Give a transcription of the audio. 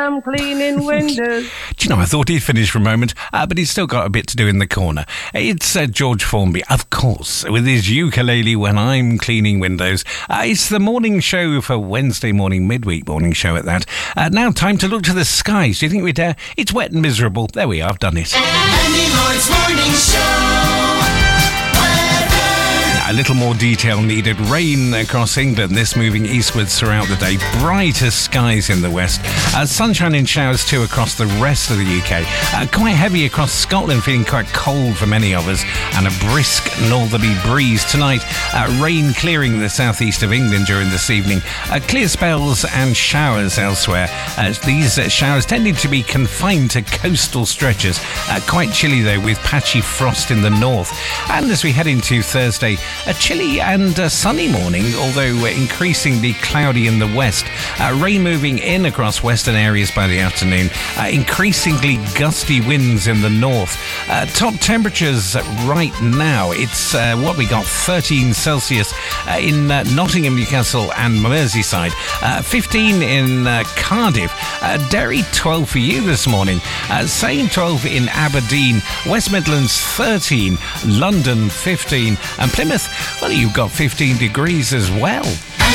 I'm cleaning windows. Do you know, I thought he'd finish for a moment, but he's still got a bit to do in the corner. It's George Formby, of course, with his ukulele when I'm cleaning windows. It's the morning show for Wednesday morning, midweek morning show at that. Now, time to look to the skies. Do you think we dare? It's wet and miserable. There we are, I've done it. Andy Lloyd's Morning Show. A little more detail needed. Rain across England, this moving eastwards throughout the day. Brighter skies in the west. Sunshine and showers too across the rest of the UK. Quite heavy across Scotland, feeling quite cold for many of us. And a brisk northerly breeze tonight. Rain clearing the southeast of England during this evening. Clear spells and showers elsewhere. These showers tending to be confined to coastal stretches. Quite chilly though, with patchy frost in the north. And as we head into Thursday, a chilly and sunny morning, although increasingly cloudy in the west. Rain moving in across western areas by the afternoon. Increasingly gusty winds in the north. Top temperatures right now, it's what we got, 13 Celsius in Nottingham, Newcastle and Merseyside. 15 in Cardiff. Derry, 12 for you this morning. Same 12 in Aberdeen. West Midlands, 13. London, 15. And Plymouth, well, you've got 15 degrees as well.